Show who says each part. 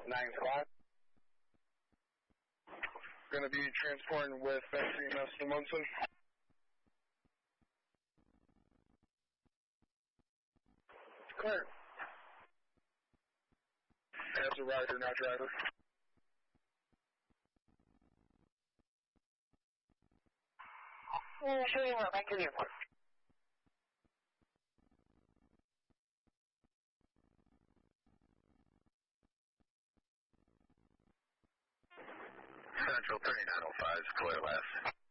Speaker 1: 9-5.
Speaker 2: Going to be transporting with SCMS to Munson.
Speaker 1: Clear.
Speaker 2: As a rider, not driver.
Speaker 1: Show you back to the airport.
Speaker 3: Central 3905, clear last.